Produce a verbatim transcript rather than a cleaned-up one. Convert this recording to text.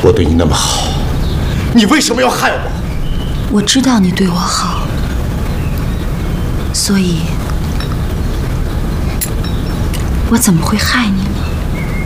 我对你那么好，你为什么要害我？ 我知道你对我好，所以，我怎么会害你？